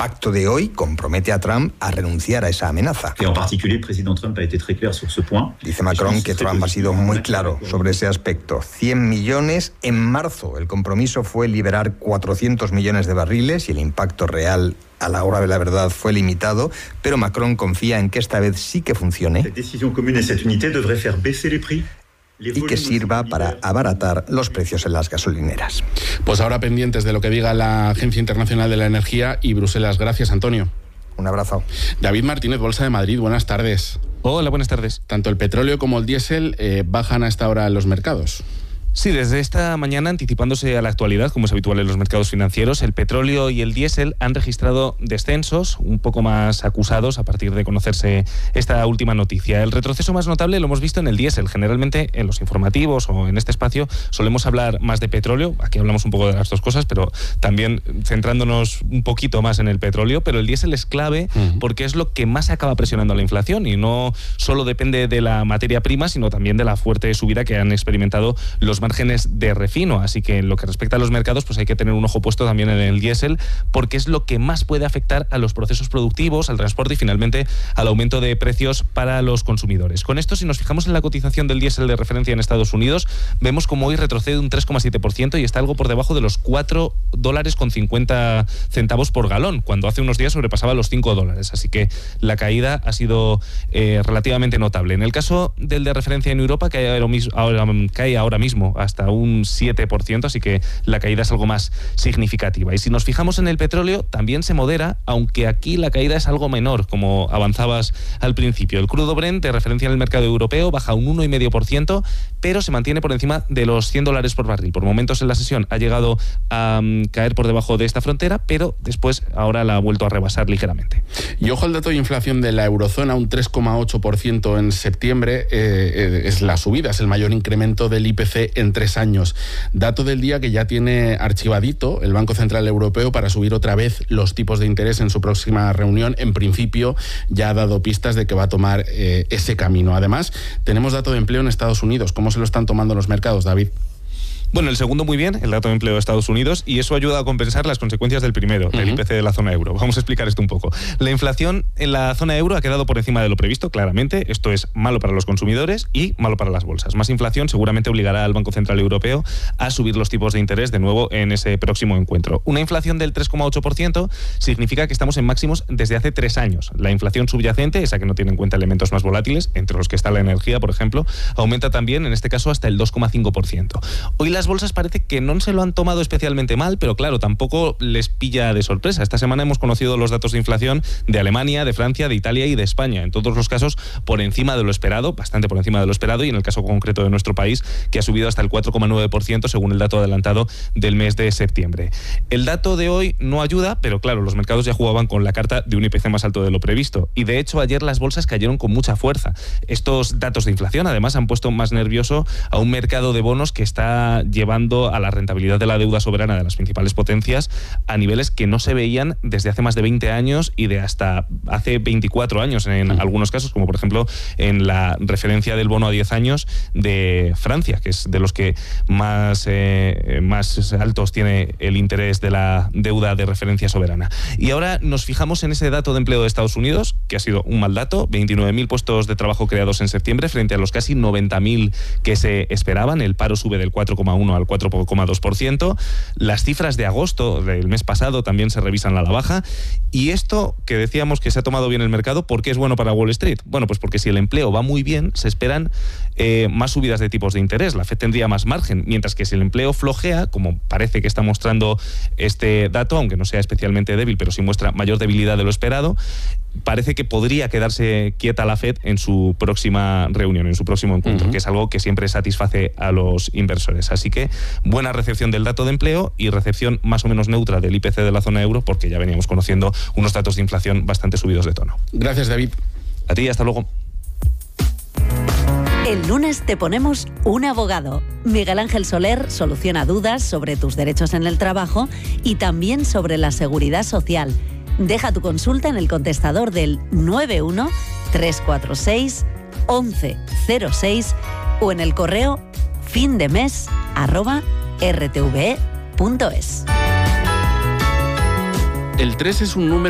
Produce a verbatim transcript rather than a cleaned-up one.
pacto de hoy compromete a Trump a renunciar a esa amenaza. Et en particulier, el presidente Trump ha été très clair sur ce point. Dice Macron que Trump ha sido muy claro sobre ese aspecto. cien millones en marzo. El compromiso fue liberar cuatrocientos millones de barriles y el impacto real a la hora de la verdad fue limitado, pero Macron confía en que esta vez sí que funcione y que sirva para abaratar los precios en las gasolineras. Pues ahora pendientes de lo que diga la Agencia Internacional de la Energía y Bruselas. Gracias, Antonio. Un abrazo. David Martínez, Bolsa de Madrid, buenas tardes. Hola, buenas tardes. Tanto el petróleo como el diésel eh, bajan hasta ahora en los mercados. Sí, desde esta mañana, anticipándose a la actualidad, como es habitual en los mercados financieros, el petróleo y el diésel han registrado descensos un poco más acusados a partir de conocerse esta última noticia. El retroceso más notable lo hemos visto en el diésel. Generalmente en los informativos o en este espacio solemos hablar más de petróleo. Aquí hablamos un poco de las dos cosas, pero también centrándonos un poquito más en el petróleo. Pero el diésel es clave uh-huh. porque es lo que más acaba presionando la inflación y no solo depende de la materia prima, sino también de la fuerte subida que han experimentado los márgenes de refino, así que en lo que respecta a los mercados pues hay que tener un ojo puesto también en el diésel porque es lo que más puede afectar a los procesos productivos, al transporte y finalmente al aumento de precios para los consumidores. Con esto, si nos fijamos en la cotización del diésel de referencia en Estados Unidos, vemos como hoy retrocede un tres coma siete por ciento y está algo por debajo de los cuatro dólares con cincuenta centavos por galón, cuando hace unos días sobrepasaba los cinco dólares, así que la caída ha sido eh, relativamente notable. En el caso del de referencia en Europa, que ahora, ahora, cae ahora mismo hasta un siete por ciento, así que la caída es algo más significativa. Y si nos fijamos en el petróleo, también se modera, aunque aquí la caída es algo menor, como avanzabas al principio. El crudo Brent, de referencia en el mercado europeo, baja un uno coma cinco por ciento, pero se mantiene por encima de los cien dólares por barril. Por momentos en la sesión ha llegado a um, caer por debajo de esta frontera, pero después ahora la ha vuelto a rebasar ligeramente. Y ojo al dato de inflación de la eurozona, un tres coma ocho por ciento en septiembre, eh, eh, es la subida, es el mayor incremento del I P C en tres años. Dato del día que ya tiene archivadito el Banco Central Europeo para subir otra vez los tipos de interés en su próxima reunión. En principio ya ha dado pistas de que va a tomar eh, ese camino. Además, tenemos dato de empleo en Estados Unidos. ¿Cómo se lo están tomando los mercados, David? Bueno, el segundo muy bien, el dato de empleo de Estados Unidos, y eso ayuda a compensar las consecuencias del primero, uh-huh. del I P C de la zona euro. Vamos a explicar esto un poco. La inflación en la zona euro ha quedado por encima de lo previsto, claramente. Esto es malo para los consumidores y malo para las bolsas. Más inflación seguramente obligará al Banco Central Europeo a subir los tipos de interés de nuevo en ese próximo encuentro. Una inflación del tres coma ocho por ciento significa que estamos en máximos desde hace tres años. La inflación subyacente, esa que no tiene en cuenta elementos más volátiles, entre los que está la energía, por ejemplo, aumenta también, en este caso, hasta el dos coma cinco por ciento. Hoy las bolsas parece que no se lo han tomado especialmente mal, pero claro, tampoco les pilla de sorpresa. Esta semana hemos conocido los datos de inflación de Alemania, de Francia, de Italia y de España. En todos los casos, por encima de lo esperado, bastante por encima de lo esperado, y en el caso concreto de nuestro país, que ha subido hasta el cuatro coma nueve por ciento según el dato adelantado del mes de septiembre. El dato de hoy no ayuda, pero claro, los mercados ya jugaban con la carta de un I P C más alto de lo previsto. Y de hecho, ayer las bolsas cayeron con mucha fuerza. Estos datos de inflación, además, han puesto más nervioso a un mercado de bonos que está llevando a la rentabilidad de la deuda soberana de las principales potencias a niveles que no se veían desde hace más de veinte años y de hasta hace veinticuatro años en mm. algunos casos, como por ejemplo en la referencia del bono a diez años de Francia, que es de los que más, eh, más altos tiene el interés de la deuda de referencia soberana. Y ahora nos fijamos en ese dato de empleo de Estados Unidos, que ha sido un mal dato, veintinueve mil puestos de trabajo creados en septiembre frente a los casi noventa mil que se esperaban. El paro sube del cuatro coma uno al cuatro coma dos por ciento. Las cifras de agosto del mes pasado también se revisan a la baja. Y esto que decíamos que se ha tomado bien el mercado, ¿por qué es bueno para Wall Street? Bueno, pues porque si el empleo va muy bien, se esperan eh, más subidas de tipos de interés. La Fed tendría más margen, mientras que si el empleo flojea, como parece que está mostrando este dato, aunque no sea especialmente débil, pero sí muestra mayor debilidad de lo esperado, parece que podría quedarse quieta la Fed en su próxima reunión, en su próximo encuentro, uh-huh. que es algo que siempre satisface a los inversores. Así que buena recepción del dato de empleo y recepción más o menos neutra del I P C de la zona euro, porque ya veníamos conociendo unos datos de inflación bastante subidos de tono. Gracias, David. A ti, hasta luego. El lunes te ponemos un abogado. Miguel Ángel Soler soluciona dudas sobre tus derechos en el trabajo y también sobre la seguridad social. Deja tu consulta en el contestador del nueve uno tres cuatro seis once cero seis o en el correo findemes arroba r t v e punto es. El tres es un número